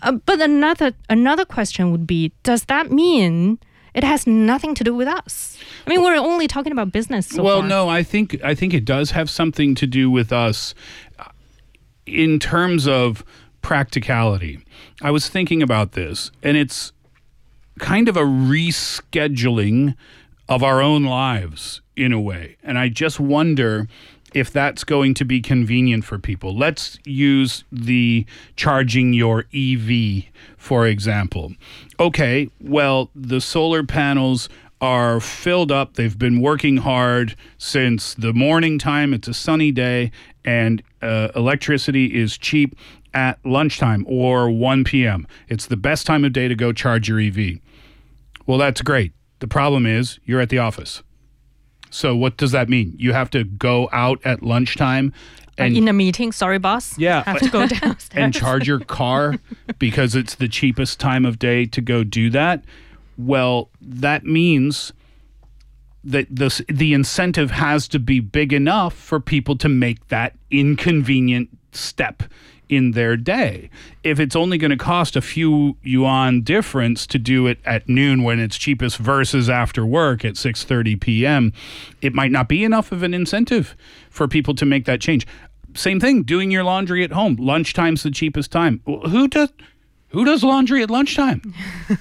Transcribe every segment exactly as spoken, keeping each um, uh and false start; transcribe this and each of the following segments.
Uh, but another another question would be, does that mean it has nothing to do with us? I mean, we're only talking about business so well, far. no, I think I think it does have something to do with us in terms of practicality. I was thinking about this, and it's kind of a rescheduling of our own lives in a way. And I just wonder if that's going to be convenient for people. Let's use the charging your E V, for example. Okay, well, the solar panels are filled up. They've been working hard since the morning time. It's a sunny day, and uh, electricity is cheap at lunchtime or one p.m. It's the best time of day to go charge your E V. Well, that's great. The problem is you're at the office. So what does that mean? You have to go out at lunchtime and in a meeting, sorry, boss. Yeah, have to go downstairs and charge your car because it's the cheapest time of day to go do that. Well, that means that the the incentive has to be big enough for people to make that inconvenient step in their day. If it's only going to cost a few yuan difference to do it at noon when it's cheapest versus after work at six thirty p.m., it might not be enough of an incentive for people to make that change. Same thing, doing your laundry at home. Lunchtime's the cheapest time. Who does who does laundry at lunchtime?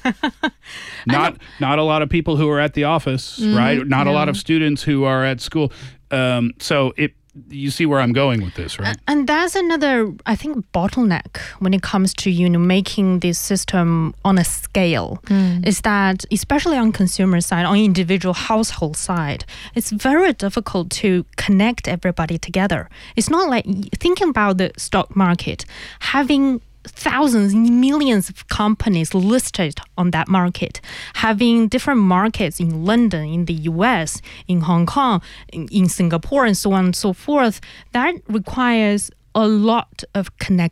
not not a lot of people who are at the office, mm, right? Not yeah. a lot of students who are at school. Um, so it You see where I'm going with this, right? And that's another, I think, bottleneck when it comes to, you know, making this system on a scale, mm. is that, especially on consumer side, on individual household side, it's very difficult to connect everybody together. It's not like thinking about the stock market, having thousands, millions of companies listed on that market, having different markets in London, in the U S, in Hong Kong, in, in Singapore, and so on and so forth. That requires a lot of connectivity.